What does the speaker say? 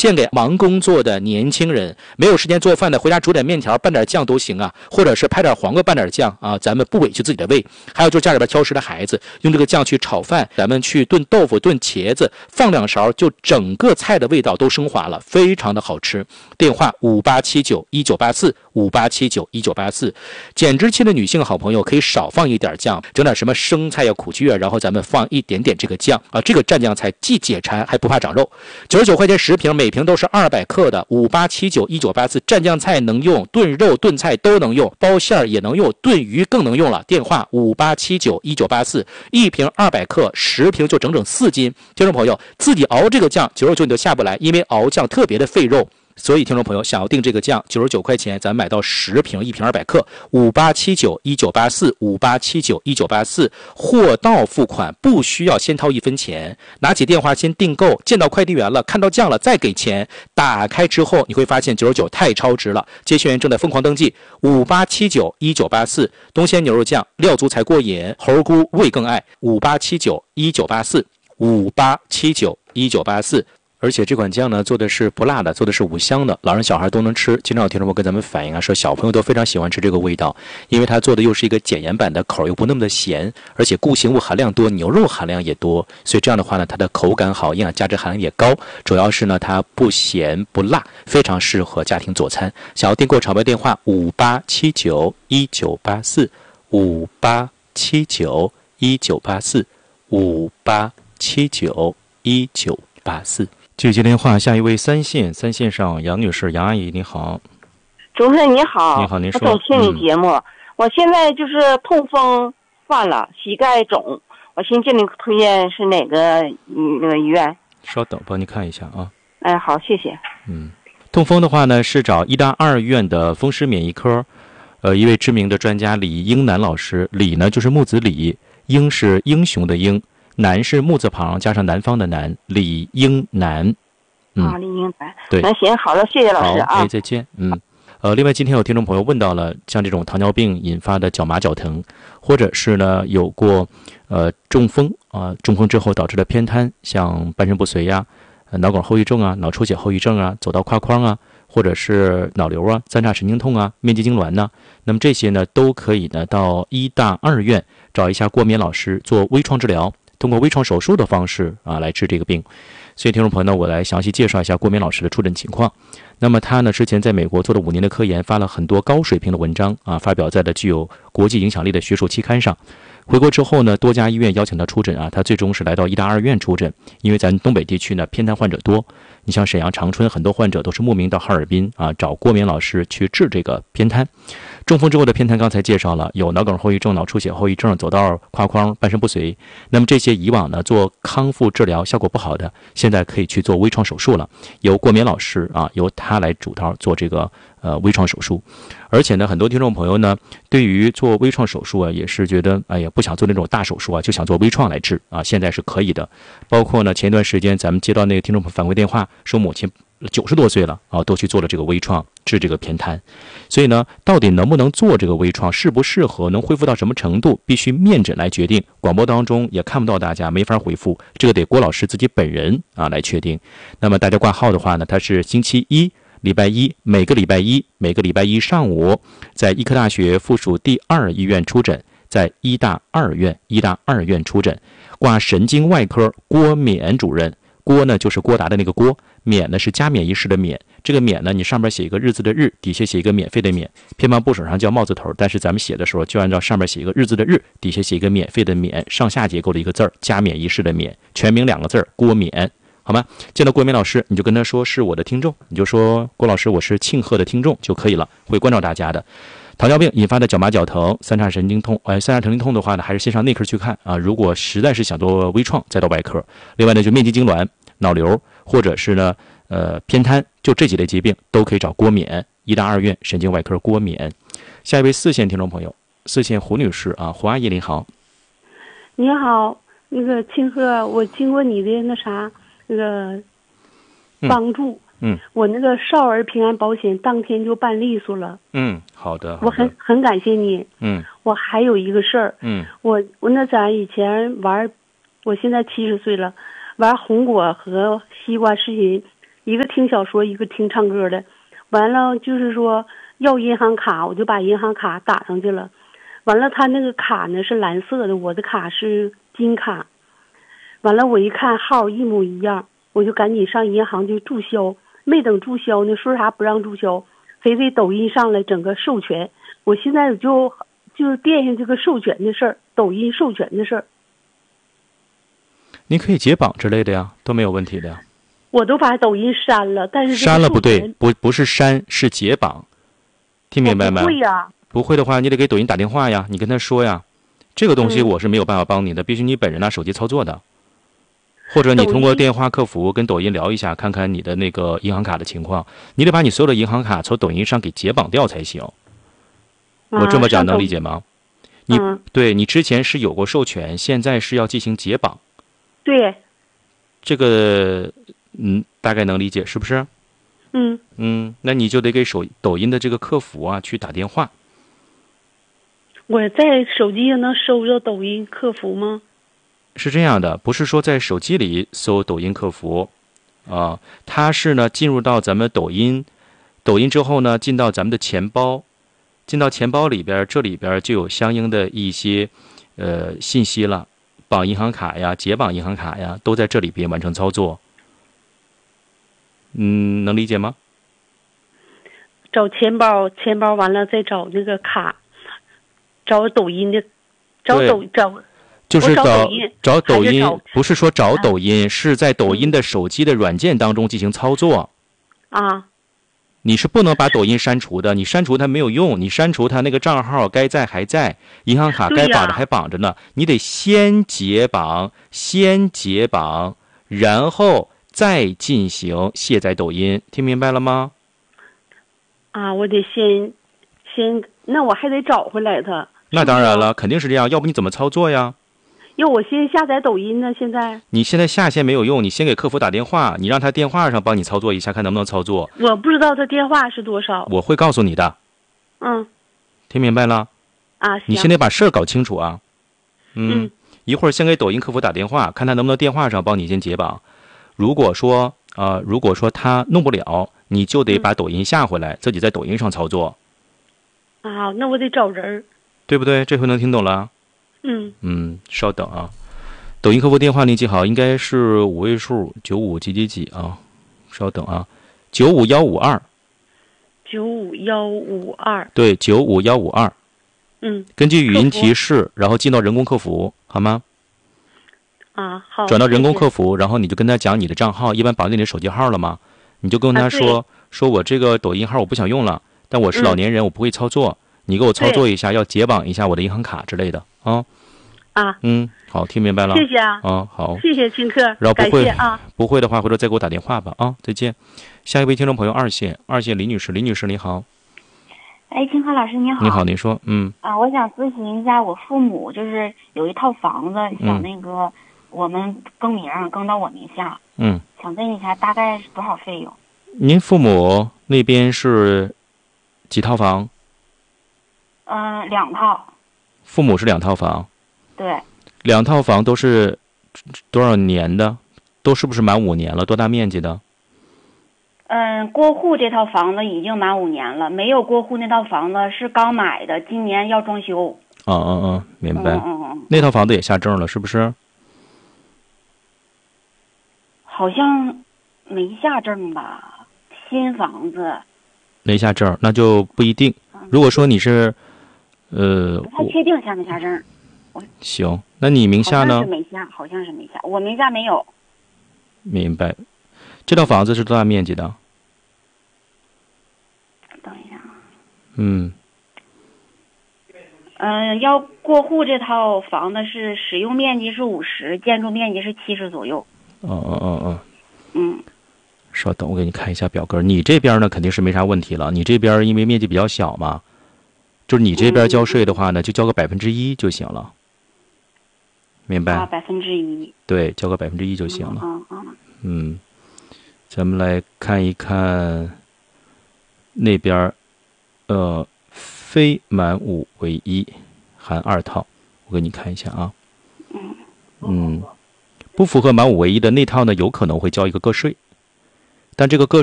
献给忙工作的年轻人，没有时间做饭的，回家煮点面条拌点酱都行啊，或者是拍点黄瓜拌点酱啊，咱们不委屈自己的胃。还有就是家里边挑食的孩子，用这个酱去炒饭，咱们去炖豆腐炖茄子，放2勺，就整个菜的味道都升华了，非常的好吃。电话5879198458791984。减脂期的女性好朋友可以少放一点酱，整点什么生菜呀、苦菊啊，然后咱们放一点点这个酱啊，这个蘸酱菜既解馋还不怕长肉。99块钱10瓶，每瓶都是200克的。58791984，蘸酱菜能用，炖肉炖菜都能用，包馅儿也能用，炖鱼更能用了。电话58791984，一瓶200克，10瓶就整整4斤。听众朋友，自己熬这个酱99你都下不来，因为熬酱特别的费肉。所以听众朋友想要订这个酱99块钱，咱买到10瓶，一瓶200克。58791984，58791984，货到付款，不需要先掏1分钱，拿起电话先订购，见到快递员了，看到酱了再给钱。打开之后你会发现99太超值了，接线员正在疯狂登记。58791984，东鲜牛肉酱，料足才过瘾，猴菇味更爱。58791984，58791984。而且这款酱呢做的是不辣的，做的是5香的，老人小孩都能吃。经常有听众朋友跟咱们反映啊，说小朋友都非常喜欢吃这个味道，因为它做的又是一个减盐版的，口又不那么的咸，而且固形物含量多，牛肉含量也多，所以这样的话呢，它的口感好，营养价值含量也高。主要是呢，它不咸不辣，非常适合家庭佐餐。想要订购炒卖电话58791984，58791984，58791984。继续接电话，下一位三线上杨女士，杨阿姨你好。 主持人你好。 你好，您说。 我总听你节目，我现在就是痛风犯了，膝盖肿，我寻思你推荐是哪个那个医院？ 稍等，帮你看一下啊。 哎，好，谢谢。 痛风的话呢，是找医大2院的风湿免疫科，一位知名的专家李英南老师。李呢就是木子李，英是英雄的英，南是木字旁加上南方的南，李英南。 李英南。 对， 那行，好的，谢谢老师啊。 好，再见。另外今天有听众朋友问到了，像这种糖尿病引发的脚麻脚疼，或者是呢有过中风中风之后导致的偏瘫，像半身不遂呀、脑梗后遗症啊、脑出血后遗症啊、走道跨框啊，或者是脑瘤啊、三叉神经痛啊、面肌痉挛呢，那么这些呢都可以呢到医大2院找一下郭敏老师做微创治疗，通过微创手术的方式来治这个病。所以听众朋友呢，我来详细介绍一下郭敏老师的出诊情况。那么他呢之前在美国做了5年的科研，发了很多高水平的文章发表在了具有国际影响力的学术期刊上。回国之后呢，多家医院邀请他出诊他最终是来到医大2院出诊。因为咱东北地区呢偏瘫患者多，你像沈阳、长春很多患者都是慕名到哈尔滨找郭敏老师去治这个偏瘫。中风之后的偏瘫刚才介绍了，有脑梗后遗症、脑出血后遗症、走道跨框、半身不遂。那么这些以往呢做康复治疗效果不好的，现在可以去做微创手术了，由郭敏老师由他来主刀做这个微创手术。而且呢，很多听众朋友呢对于做微创手术也是觉得不想做那种大手术就想做微创来治现在是可以的。包括呢前一段时间咱们接到那个听众反馈电话，说母亲90多岁了都去做了这个微创治这个偏瘫。所以呢，到底能不能做这个微创，适不适合，能恢复到什么程度，必须面诊来决定。广播当中也看不到大家，没法回复，这个得郭老师自己本人来确定。那么大家挂号的话呢，他是星期一、礼拜一，每个礼拜一上午，在医科大学附属第2医院出诊，在医大2院出诊，挂神经外科郭勉主任。郭呢就是郭达的那个郭，勉呢是加冕仪式的冕。这个冕呢，你上面写一个日字的日，底下写一个免费的免。偏旁部首上叫帽字头，但是咱们写的时候就按照上面写一个日字的日，底下写一个免费的免，上下结构的一个字儿，加冕仪式的冕，全名2个字郭勉，好吗？见到郭勉老师，你就跟他说是我的听众，你就说郭老师我是庆贺的听众就可以了，会关照大家的。糖尿病引发的脚麻脚疼、三叉神经痛，三叉神经痛的话呢，还是先上内科去看如果实在是想做微创，再到外科。另外呢，就面肌痉挛、脑瘤，或者是呢偏瘫，就这几类疾病都可以找郭勉，医大2院神经外科郭勉。下一位4线听众朋友，4线胡女士胡阿姨您好。 你好，那个庆贺，我经过你的那个帮助。我那个少儿平安保险当天就办利索了。 好的。 我很感谢你。我还有一个事儿。我那咱以前玩，我现在70岁了，玩红果和西瓜视频， 一个听小说，一个听唱歌的。完了就是说要银行卡，我就把银行卡打上去了。完了他那个卡呢是蓝色的，我的卡是金卡。完了我一看号一模一样，我就赶紧上银行去注销。没等注销呢，说啥不让注销，非得抖音上来整个授权。我现在就惦记这个授权的事儿，抖音授权的事儿。 您可以解绑之类的呀，都没有问题的呀。 我都把抖音删了，但是删了不对，不是删，是解绑，听明白吗？ 不会呀。 不会的话，你得给抖音打电话呀，你跟他说呀，这个东西我是没有办法帮你的，必须你本人拿手机操作的，或者你通过电话客服跟抖音聊一下，看看你的那个银行卡的情况，你得把你所有的银行卡从抖音上给解绑掉才行。我这么讲能理解吗？对，你之前是有过授权，现在是要进行解绑。 对， 这个大概能理解是不是？那你就得给抖音的这个客服啊去打电话。 我在手机上能搜着抖音客服吗？ 是这样的，不是说在手机里搜抖音客服啊，它是呢进入到咱们抖音之后呢，进到咱们的钱包，进到钱包里边，这里边就有相应的一些信息了，绑银行卡呀、解绑银行卡呀，都在这里边完成操作。能理解吗？ 找钱包完了再找那个卡，找抖音的， 就是找抖音，不是说找抖音，是在抖音的手机的软件当中进行操作。你是不能把抖音删除的，你删除它没有用，你删除它那个账号该在还在，银行卡该绑的还绑着呢，你得先解绑，然后再进行卸载抖音，听明白了吗？ 我得先，那我还得找回来它。 那当然了，肯定是这样，要不你怎么操作呀？ 要我先下载抖音呢？你现在下线没有用，你先给客服打电话，你让他电话上帮你操作一下，看能不能操作。 我不知道他电话是多少。 我会告诉你的。听明白了？你先得把事儿搞清楚啊。一会儿先给抖音客服打电话，看他能不能电话上帮你先解绑。如果说他弄不了，你就得把抖音下回来，自己在抖音上操作。 那我得找人，对不对？这回能听懂了？稍等啊，抖音客服电话您记好，应该是5位数95几几几啊，稍等啊，95152。 95152。 对，95152。根据语音提示，然后进到人工客服，好吗？ 好。 转到人工客服，然后你就跟他讲你的账号，一般绑定你的手机号了吗？你就跟他说我这个抖音号我不想用了，但我是老年人，我不会操作，你给我操作一下，要解绑一下我的银行卡之类的啊。好，听明白了。 谢谢啊。 好。 谢谢秦客， 然后不会的话，回头再给我打电话吧啊，再见。下一位听众朋友二线李女士你好。 秦客老师你好。 你好，您说。 我想咨询一下，我父母就是有一套房子，想那个我们更名更到我名下。想问一下大概是多少费用？ 您父母那边是几套房 ？2套。 父母是2套房。 对。 2套房都是多少年的？都是不是满5年了？多大面积的？ 过户这套房子已经满5年了，没有过户那套房子是刚买的，今年要装修。 明白。那套房子也下证了，是不是？ 好像没下证吧，新房子。 没下证，那就不一定。如果说你是， 不太确定下没下证。 行，那你名下呢？ 好像是没下，我名下没有。 明白。这套房子是多大面积的？ 等一下。 要过户这套房子是使用面积是50，建筑面积是70左右。 稍等，我给你看一下表格。你这边呢肯定是没啥问题了，你这边因为面积比较小嘛，就是你这边交税的话呢，就交个1%就行了，明白 ？1%。 对，交个1%就行了。咱们来看一看那边，非满5为1，含2套，我给你看一下啊。不符合满5为1的那套呢，有可能会交一个个税。 但这个个